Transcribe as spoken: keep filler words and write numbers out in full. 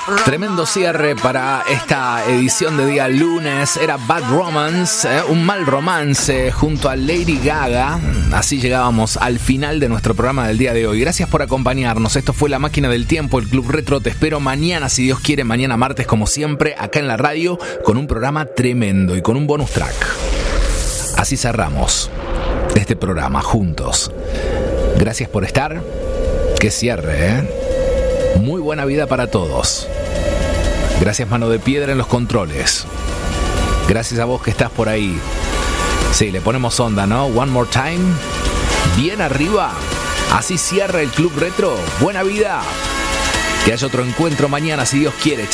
Tremendo cierre para esta edición de día lunes. Era Bad Romance, eh, un mal romance junto a Lady Gaga. Así llegábamos al final de nuestro programa del día de hoy. Gracias por acompañarnos. Esto fue La Máquina del Tiempo, el Club Retro. Te espero mañana, si Dios quiere, mañana martes, como siempre, acá en la radio, con un programa tremendo y con un bonus track. Así cerramos este programa juntos. Gracias por estar. Que cierre, ¿eh? Muy buena vida para todos. Gracias, Mano de Piedra en los controles. Gracias a vos que estás por ahí. Sí, le ponemos onda, ¿no? One more time. Bien arriba. Así cierra el Club Retro. Buena vida. Que haya otro encuentro mañana, si Dios quiere. Chao.